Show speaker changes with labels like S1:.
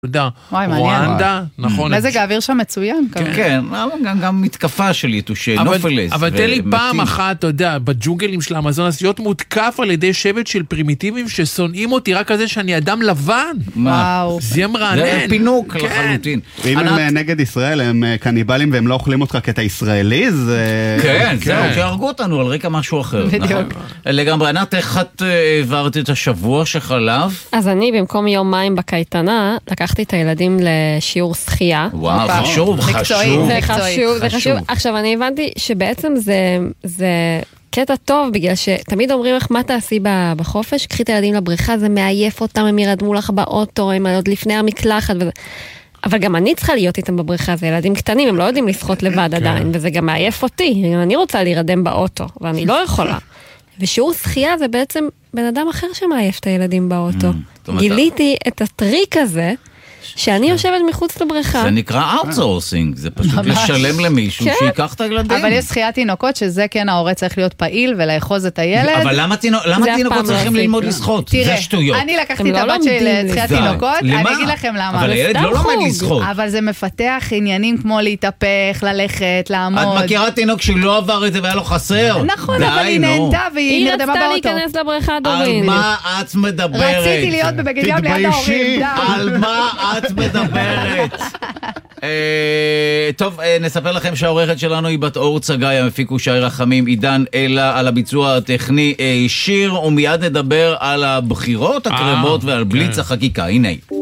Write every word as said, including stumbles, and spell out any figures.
S1: יודע, רואנדה, נכון.
S2: מזג האוויר שם מצוין.
S3: כן, גם מתקפה של יתושי נופלס.
S1: אבל תן לי פעם אחת, אתה יודע, בג'ונגלים של האמזונס, להיות מותקף על ידי שבט של פרימיטיבים ששונאים אותי רק על זה שאני אדם לבן.
S2: וואו.
S1: זה יהיה מרענן.
S3: זה פינוק לחלוטין.
S4: ואם הם נגד ישראל, הם קניבלים והם לא אוכלים אותך כת הישראלי, זה...
S3: כן, זהו, שהרגו אותנו על רקע משהו אחר.
S2: בדיוק.
S3: לגמרי, ענת, איך את העברת את השבוע שחלב?
S5: אז אני במקום יום מים בקייטנה, לקחתי את הילדים לשיעור שחייה.
S3: וואו, חשוב, חשוב.
S5: זה חשוב, זה חשוב. עכשיו, אני הבנתי שבעצם זה, זה קטע טוב, בגלל שתמיד אומרים לך מה תעשי בחופש, קחי את הילדים לבריכה, זה מעייף אותם, הם ירדמו לך באוטו, הם עוד לפני המקלחת וזה. אבל גם אני צריכה להיות איתם בבריכה, זה ילדים קטנים, הם לא יודעים לשחות לבד עדיין, וזה גם מעייף אותי, אני רוצה להירדם באוטו, ואני לא יכולה. ושיעור שחייה זה בעצם בן אדם אחר שמעייף את הילדים באוטו. גיליתי את הטריק הזה, שאני יושבת מחוץ לבריכה.
S3: זה נקרא outsourcing, זה פשוט לשלם למישהו שיקח את הילדים.
S2: אבל יש שחיית תינוקות שזה כן ההורה צריך להיות פעיל ולאחוז את הילד.
S3: אבל למה תינוקות צריכים ללמוד לשחות? זה שטויות.
S2: אני לקחתי את הבת של שחיית תינוקות, אני אגיד לכם למה.
S3: אבל הילד לא לומד לשחות.
S2: אבל זה מפתח עניינים כמו להתהפך, ללכת, לעמוד.
S3: את מכירה תינוק שלא עבר את זה והיה לו חסר?
S2: נכון, אבל היא נהנתה והיא נרדמה באוטו.
S5: היא רצתה להיכנס לבריכה, דורין.
S3: על מה את מדברת?
S2: רציתי להיות בבגד ים ליד ההורים.
S3: על מה את מדברת? טוב, נספר לכם שהעורכת שלנו היא בת אור צגי, המפיקו שי רחמים, עידן אלה על הביצוע הטכני שיר, ומיד נדבר על הבחירות הקרבות ועל בליץ החקיקה. הנה.